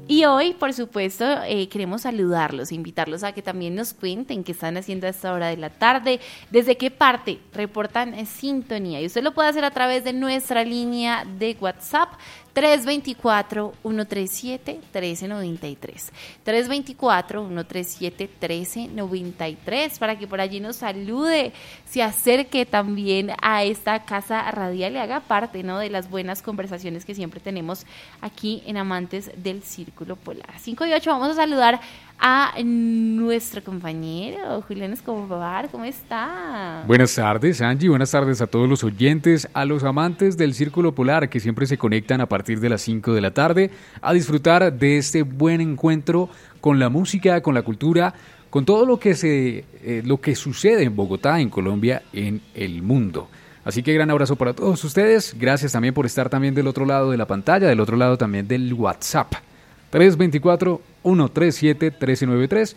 Y hoy, por supuesto, queremos saludarlos, invitarlos a que también nos cuenten qué están haciendo a esta hora de la tarde, desde qué parte reportan sintonía. Y usted lo puede hacer a través de nuestra línea de WhatsApp, 324-137-1393. 324-137-1393, para que por allí nos salude, se acerque también a esta casa radial y haga parte, ¿no?, de las buenas conversaciones que siempre tenemos aquí en Amantes del Círculo Polar. 5 y 8, vamos a saludar a nuestro compañero Julián Escobar. ¿Cómo está? Buenas tardes, Angie. Buenas tardes a todos los oyentes, a los amantes del Círculo Polar que siempre se conectan a partir de las 5 de la tarde a disfrutar de este buen encuentro con la música, con la cultura, con todo lo que sucede en Bogotá, en Colombia, en el mundo. Así que gran abrazo para todos ustedes. Gracias también por estar también del otro lado de la pantalla, del otro lado también del WhatsApp. 324-137-1393,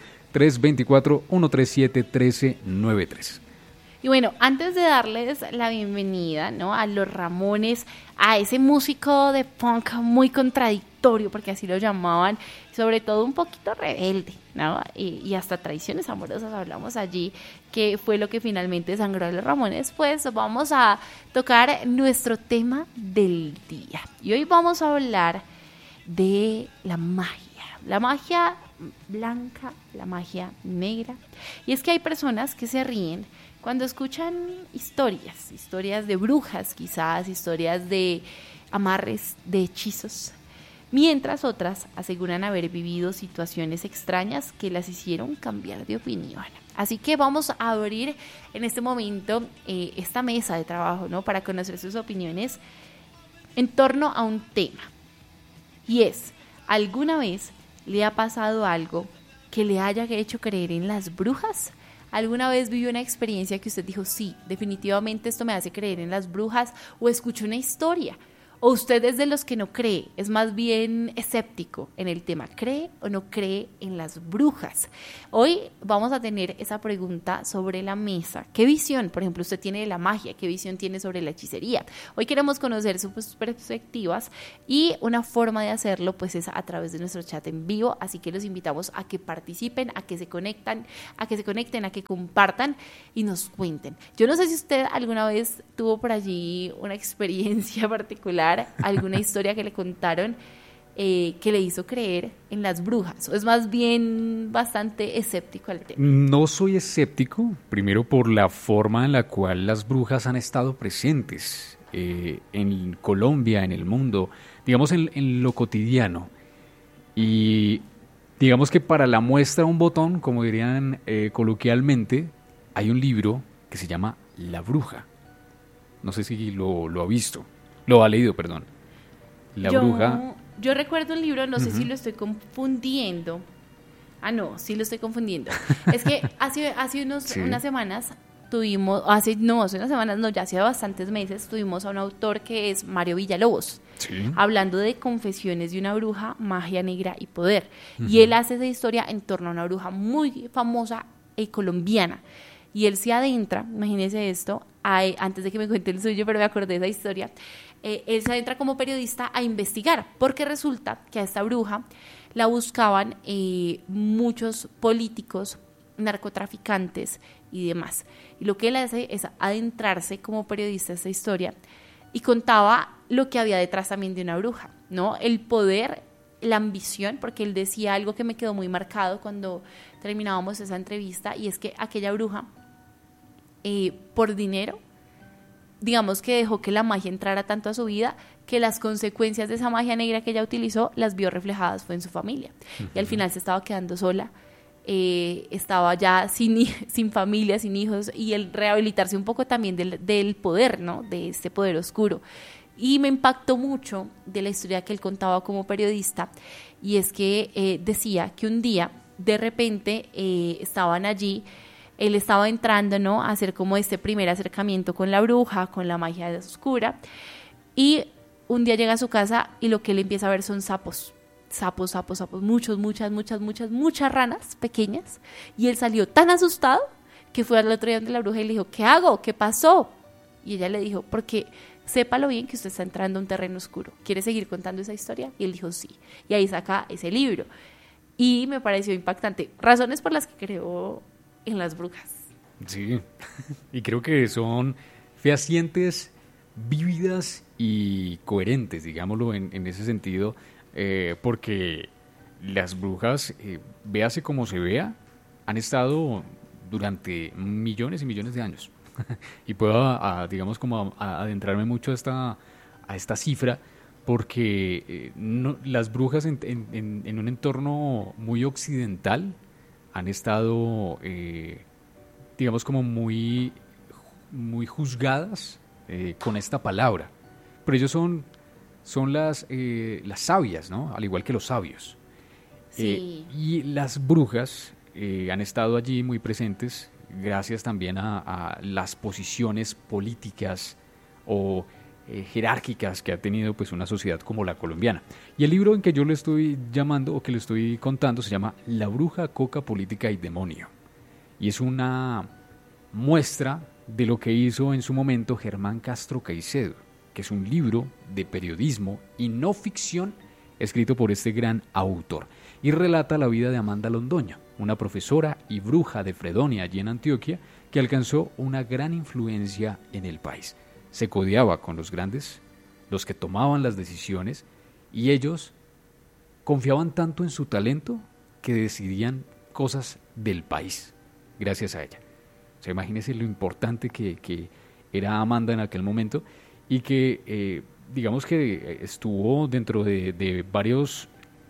324-137-1393. Y bueno, antes de darles la bienvenida, ¿no?, a los Ramones, a ese músico de punk muy contradictorio, porque así lo llamaban, sobre todo un poquito rebelde, ¿no? Y hasta traiciones amorosas hablamos allí, que fue lo que finalmente sangró a los Ramones. Pues vamos a tocar nuestro tema del día. Y hoy vamos a hablar de la magia blanca, la magia negra. Y es que hay personas que se ríen cuando escuchan historias de brujas, quizás historias de amarres, de hechizos, mientras otras aseguran haber vivido situaciones extrañas que las hicieron cambiar de opinión. Así que vamos a abrir en este momento esta mesa de trabajo, ¿no?, para conocer sus opiniones en torno a un tema. Y es, ¿alguna vez le ha pasado algo que le haya hecho creer en las brujas? ¿Alguna vez vivió una experiencia que usted dijo, sí, definitivamente esto me hace creer en las brujas? ¿O escuchó una historia? ¿O usted es de los que no cree? Es más bien escéptico en el tema. ¿Cree o no cree en las brujas? Hoy vamos a tener esa pregunta sobre la mesa. ¿Qué visión, por ejemplo, usted tiene de la magia? ¿Qué visión tiene sobre la hechicería? Hoy queremos conocer sus perspectivas y una forma de hacerlo pues es a través de nuestro chat en vivo. Así que los invitamos a que participen, a que se conecten, a que compartan y nos cuenten. Yo no sé si usted alguna vez tuvo por allí una experiencia particular, alguna historia que le contaron que le hizo creer en las brujas, o es más bien bastante escéptico al tema. No soy escéptico, primero por la forma en la cual las brujas han estado presentes en Colombia, en el mundo, digamos en lo cotidiano. Y digamos que para la muestra un botón, como dirían coloquialmente, hay un libro que se llama La Bruja. No sé si lo ha visto. Lo ha leído, perdón. Bruja. Yo recuerdo un libro, no sé si lo estoy confundiendo. No, sí lo estoy confundiendo. Es que hace unas semanas hace bastantes meses tuvimos a un autor que es Mario Villalobos, hablando de confesiones de una bruja, magia negra y poder. Y él hace esa historia en torno a una bruja muy famosa colombiana. Y él se adentra, imagínese esto, antes de que me cuente el suyo, pero me acordé de esa historia, él se adentra como periodista a investigar, porque resulta que a esta bruja la buscaban muchos políticos, narcotraficantes y demás. Y lo que él hace es adentrarse como periodista a esta historia y contaba lo que había detrás también de una bruja, ¿no? El poder, la ambición, porque él decía algo que me quedó muy marcado cuando terminábamos esa entrevista, y es que aquella bruja, por dinero, digamos que dejó que la magia entrara tanto a su vida que las consecuencias de esa magia negra que ella utilizó las vio reflejadas fue en su familia. Y al final se estaba quedando sola, estaba ya sin familia, sin hijos, y el rehabilitarse un poco también del poder, ¿no?, de este poder oscuro. Y me impactó mucho de la historia que él contaba como periodista, y es que decía que un día de repente estaban allí, él estaba entrando, ¿no?, a hacer como este primer acercamiento con la bruja, con la magia oscura, y un día llega a su casa y lo que él empieza a ver son sapos, muchas ranas pequeñas, y él salió tan asustado que fue al otro día donde la bruja y le dijo, ¿qué hago? ¿Qué pasó? Y ella le dijo, porque sépalo bien que usted está entrando a un terreno oscuro. ¿Quiere seguir contando esa historia? Y él dijo sí. Y ahí saca ese libro. Y me pareció impactante. Razones por las que creo en las brujas. Sí, y creo que son fehacientes, vívidas y coherentes, digámoslo en ese sentido, porque las brujas, véase como se vea, han estado durante millones y millones de años. Y puedo, digamos, como adentrarme mucho a esta cifra, porque las brujas en un entorno muy occidental han estado, digamos, como muy, muy juzgadas con esta palabra. Pero ellos son las sabias, ¿no? Al igual que los sabios. Sí. Y las brujas han estado allí muy presentes gracias también a las posiciones políticas o jerárquicas que ha tenido pues una sociedad como la colombiana. Y el libro en que yo le estoy llamando o que le estoy contando se llama La bruja, coca, política y demonio. Y es una muestra de lo que hizo en su momento Germán Castro Caicedo, que es un libro de periodismo y no ficción escrito por este gran autor. Y relata la vida de Amanda Londoño, una profesora y bruja de Fredonia allí en Antioquia, que alcanzó una gran influencia en el país. Se codeaba con los grandes, los que tomaban las decisiones, y ellos confiaban tanto en su talento que decidían cosas del país, gracias a ella. O sea, imagínense lo importante que era Amanda en aquel momento, y que digamos que estuvo dentro de varios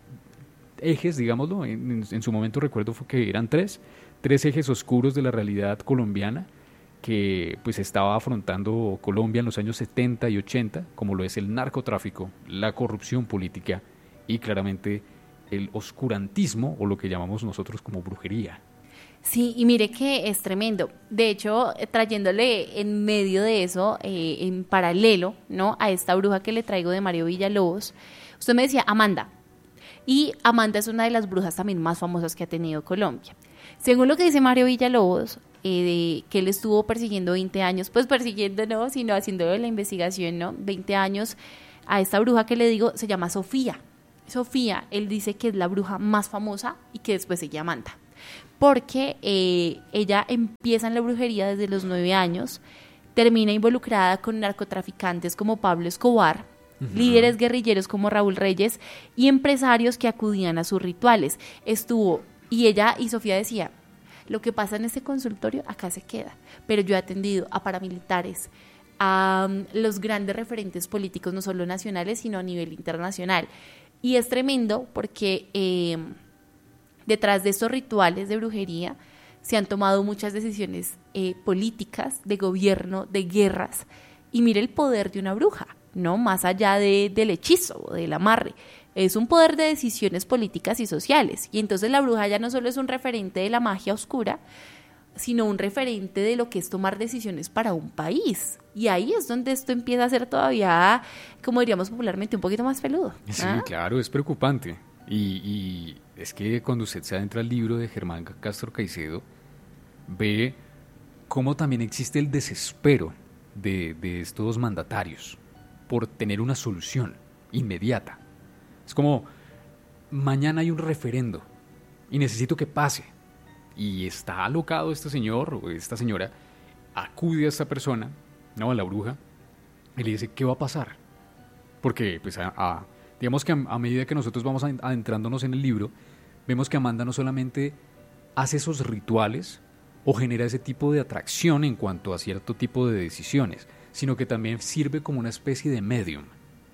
ejes, digámoslo, en su momento recuerdo que eran tres ejes oscuros de la realidad colombiana que pues estaba afrontando Colombia en los años 70 y 80, como lo es el narcotráfico, la corrupción política y claramente el oscurantismo, o lo que llamamos nosotros como brujería. Sí, y mire que es tremendo. De hecho, trayéndole en medio de eso, en paralelo, ¿no?, a esta bruja que le traigo de Mario Villalobos, usted me decía Amanda. Y Amanda es una de las brujas también más famosas que ha tenido Colombia. Según lo que dice Mario Villalobos, que él estuvo persiguiendo 20 años, pues persiguiendo no, sino haciendo la investigación, ¿no? 20 años a esta bruja que le digo, se llama Sofía. Sofía, él dice que es la bruja más famosa y que después sigue Amanda. Porque ella empieza en la brujería desde los 9 años, termina involucrada con narcotraficantes como Pablo Escobar, líderes guerrilleros como Raúl Reyes y empresarios que acudían a sus rituales. Y ella y Sofía decía, lo que pasa en este consultorio acá se queda, pero yo he atendido a paramilitares, a los grandes referentes políticos, no solo nacionales, sino a nivel internacional. Y es tremendo porque detrás de estos rituales de brujería se han tomado muchas decisiones políticas, de gobierno, de guerras, y mire el poder de una bruja, ¿no? Más allá del hechizo o del amarre. Es un poder de decisiones políticas y sociales. Y entonces la bruja ya no solo es un referente de la magia oscura, sino un referente de lo que es tomar decisiones para un país. Y ahí es donde esto empieza a ser todavía, como diríamos popularmente, un poquito más peludo. Sí, claro, es preocupante. Y es que cuando usted se adentra al libro de Germán Castro Caicedo, ve cómo también existe el desespero de estos mandatarios por tener una solución inmediata. Es como, mañana hay un referendo y necesito que pase. Y está alocado este señor o esta señora, acude a esta persona, no, a la bruja, y le dice, ¿qué va a pasar? Porque, pues, digamos que a medida que nosotros vamos adentrándonos en el libro, vemos que Amanda no solamente hace esos rituales o genera ese tipo de atracción en cuanto a cierto tipo de decisiones, sino que también sirve como una especie de medium.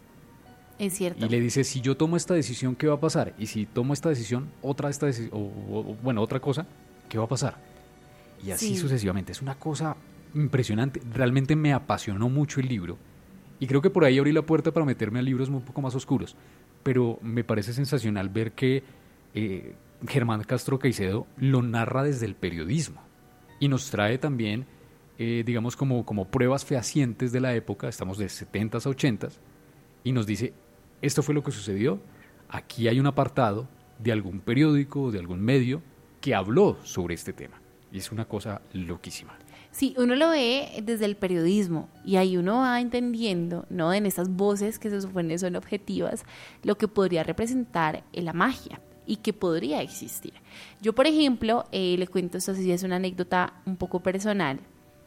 Es cierto. Y le dice, si yo tomo esta decisión, ¿qué va a pasar? Y si tomo esta decisión, otra cosa, ¿qué va a pasar? Y así sucesivamente. Es una cosa impresionante. Realmente me apasionó mucho el libro. Y creo que por ahí abrí la puerta para meterme a libros un poco más oscuros. Pero me parece sensacional ver que Germán Castro Caicedo lo narra desde el periodismo. Y nos trae también, digamos, como pruebas fehacientes de la época. Estamos de 70s a 80s. Y nos dice, esto fue lo que sucedió. Aquí hay un apartado de algún periódico o de algún medio que habló sobre este tema. Y es una cosa loquísima. Sí, uno lo ve desde el periodismo y ahí uno va entendiendo, ¿no? En esas voces que se supone son objetivas, lo que podría representar la magia y que podría existir. Yo, por ejemplo, le cuento, esto sí es una anécdota un poco personal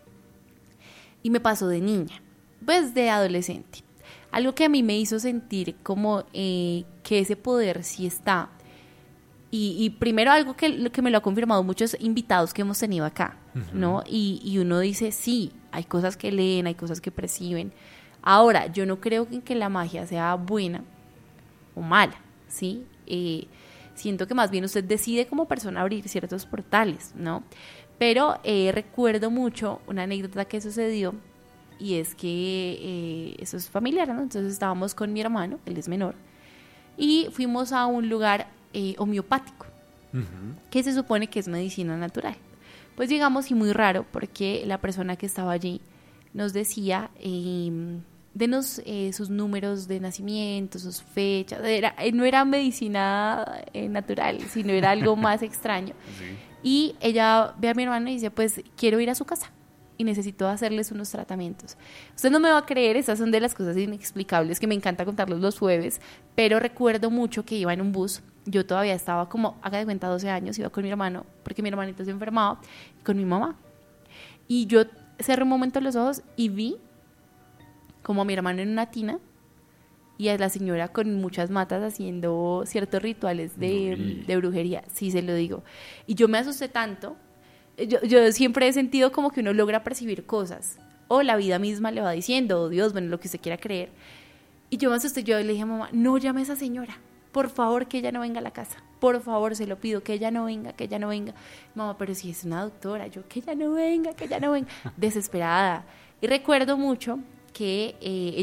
y me pasó de niña, pues de adolescente. Algo que a mí me hizo sentir como que ese poder sí está. Y primero algo que me lo ha confirmado muchos invitados que hemos tenido acá, ¿no? Y uno dice, sí, hay cosas que leen, hay cosas que perciben. Ahora, yo no creo que la magia sea buena o mala, ¿sí? Siento que más bien usted decide como persona abrir ciertos portales, ¿no? Pero recuerdo mucho una anécdota que sucedió y es que eso es familiar, ¿no? Entonces estábamos con mi hermano, él es menor, y fuimos a un lugar homeopático, que se supone que es medicina natural. Pues llegamos y muy raro porque la persona que estaba allí nos decía, denos sus números de nacimiento, sus fechas. No era medicina natural, sino era algo más extraño. Sí. Y ella ve a mi hermano y dice, pues quiero ir a su casa y necesito hacerles unos tratamientos. Usted no me va a creer, esas son de las cosas inexplicables que me encanta contarlos los jueves, pero recuerdo mucho que iba en un bus, yo todavía estaba como, haga de cuenta, 12 años, iba con mi hermano, porque mi hermanito se enfermaba, con mi mamá. Y yo cerré un momento los ojos y vi como a mi hermano en una tina y a la señora con muchas matas haciendo ciertos rituales de brujería, sí se lo digo. Y yo me asusté tanto. Yo siempre he sentido como que uno logra percibir cosas, o la vida misma le va diciendo, o Dios, bueno, lo que usted quiera creer. Y yo me asusté, yo le dije a mamá, no llame a esa señora, por favor que ella no venga a la casa, por favor, se lo pido, que ella no venga, que ella no venga. Mamá, pero si es una doctora, yo, que ella no venga, desesperada. Y recuerdo mucho que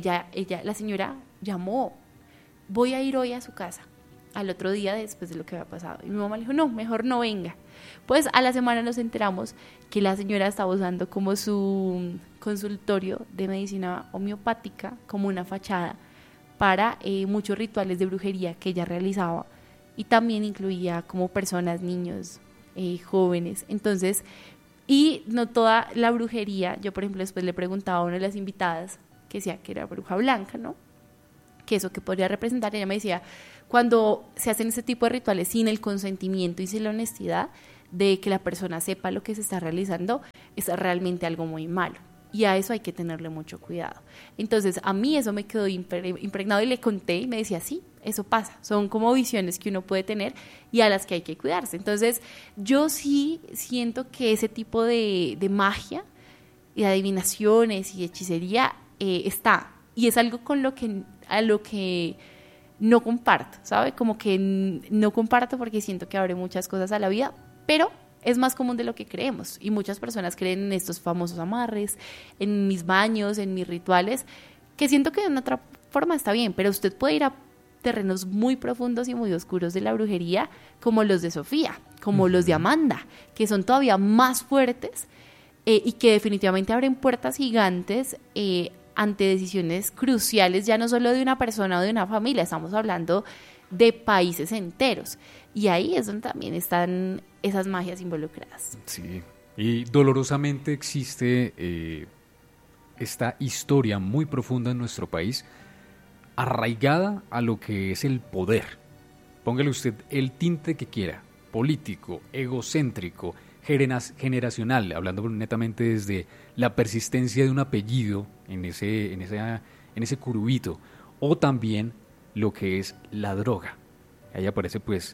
la señora llamó, voy a ir hoy a su casa, al otro día después de lo que había pasado. Y mi mamá le dijo, no, mejor no venga. Pues a la semana nos enteramos que la señora estaba usando como su consultorio de medicina homeopática como una fachada para muchos rituales de brujería que ella realizaba y también incluía como personas, niños, jóvenes. Entonces, y no toda la brujería, yo por ejemplo después le preguntaba a una de las invitadas que decía que era bruja blanca, ¿no? Que eso que podría representar, ella me decía, cuando se hacen ese tipo de rituales sin el consentimiento y sin la honestidad de que la persona sepa lo que se está realizando, es realmente algo muy malo. Y a eso hay que tenerle mucho cuidado. Entonces, a mí eso me quedó impregnado y le conté y me decía, sí, eso pasa. Son como visiones que uno puede tener y a las que hay que cuidarse. Entonces, yo sí siento que ese tipo de magia y de adivinaciones y hechicería está. Y es algo a lo que no comparto, ¿sabe? Como que no comparto porque siento que abre muchas cosas a la vida, pero es más común de lo que creemos y muchas personas creen en estos famosos amarres, en mis baños, en mis rituales, que siento que de una otra forma está bien, pero usted puede ir a terrenos muy profundos y muy oscuros de la brujería, como los de Sofía, como los de Amanda, que son todavía más fuertes y que definitivamente abren puertas gigantes ante decisiones cruciales, ya no solo de una persona o de una familia, estamos hablando de países enteros. Y ahí es donde también están esas magias involucradas. Sí, y dolorosamente existe esta historia muy profunda en nuestro país, arraigada a lo que es el poder. Póngale usted el tinte que quiera, político, egocéntrico, generacional, hablando netamente desde la persistencia de un apellido en ese curubito, o también lo que es la droga. Ahí aparece pues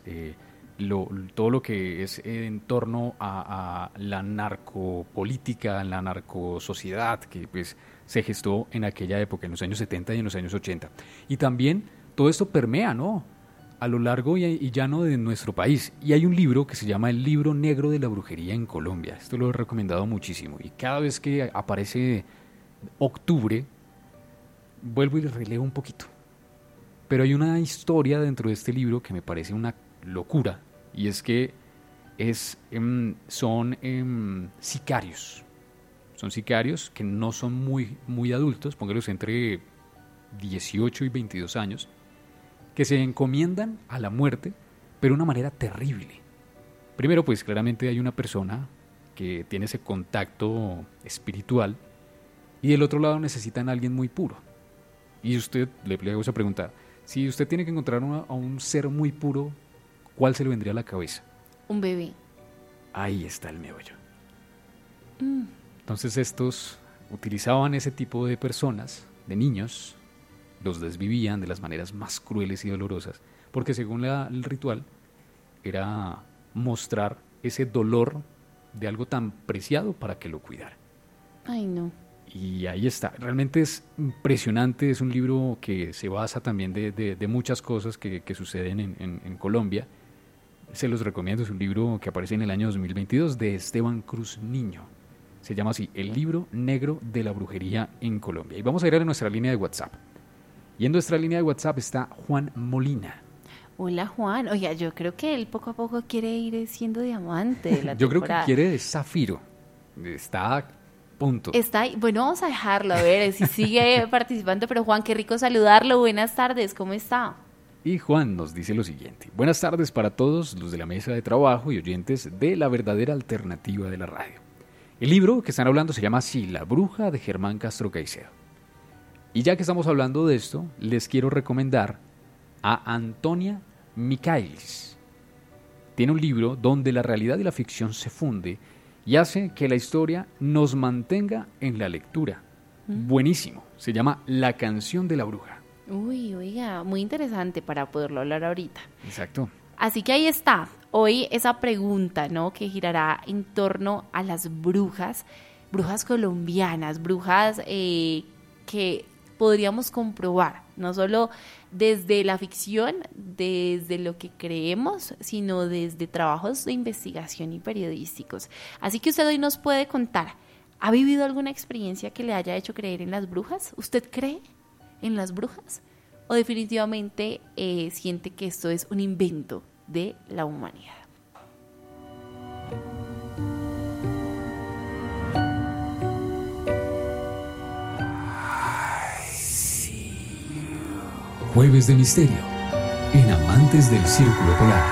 todo lo que es en torno a la narcopolítica, la narcosociedad que pues se gestó en aquella época, en los años 70 y en los años 80. Y también todo esto permea, ¿no?, a lo largo y llano de nuestro país. Y hay un libro que se llama El Libro Negro de la Brujería en Colombia. Esto lo he recomendado muchísimo. Y cada vez que aparece octubre, vuelvo y le releo un poquito. Pero hay una historia dentro de este libro que me parece una locura. Y es que son sicarios. Son sicarios que no son muy adultos, póngalos entre 18 y 22 años, que se encomiendan a la muerte, pero de una manera terrible. Primero, pues claramente hay una persona que tiene ese contacto espiritual, y del otro lado necesitan a alguien muy puro. Y usted, le hago esa pregunta, si usted tiene que encontrar a un ser muy puro, ¿cuál se le vendría a la cabeza? Un bebé. Ahí está el meollo. Entonces estos utilizaban ese tipo de personas, de niños, los desvivían de las maneras más crueles y dolorosas, porque según el ritual era mostrar ese dolor de algo tan preciado para que lo cuidara. Ay, no. Y ahí está, realmente es impresionante, es un libro que se basa también de muchas cosas que suceden en Colombia. Se los recomiendo, es un libro que aparece en el año 2022 de Esteban Cruz Niño. Se llama así, El libro negro de la brujería en Colombia. Y vamos a ir a nuestra línea de WhatsApp. Y en nuestra línea de WhatsApp está Juan Molina. Hola, Juan. Oiga, yo creo que él poco a poco quiere ir siendo diamante de la Yo temporada. creo que quiere de zafiro. Está a punto. Está ahí. Bueno, vamos a dejarlo, a ver si sigue participando. Pero Juan, qué rico saludarlo. Buenas tardes, ¿cómo está? Y Juan nos dice lo siguiente. Buenas tardes para todos los de la mesa de trabajo y oyentes de La Verdadera Alternativa de la Radio. El libro que están hablando se llama así, La Bruja, de Germán Castro Caicedo. Y ya que estamos hablando de esto, les quiero recomendar a Antonia Michaelis. Tiene un libro donde la realidad y la ficción se funde y hace que la historia nos mantenga en la lectura. Buenísimo. Se llama La Canción de la Bruja. Uy, oiga, muy interesante para poderlo hablar ahorita. Exacto. Así que ahí está. Hoy esa pregunta, ¿no? Que girará en torno a las brujas colombianas, brujas que podríamos comprobar, no solo desde la ficción, desde lo que creemos, sino desde trabajos de investigación y periodísticos. Así que usted hoy nos puede contar, ¿ha vivido alguna experiencia que le haya hecho creer en las brujas? ¿Usted cree en las brujas? ¿O definitivamente siente que esto es un invento de la humanidad? Jueves de Misterio, en Amantes del Círculo Polar.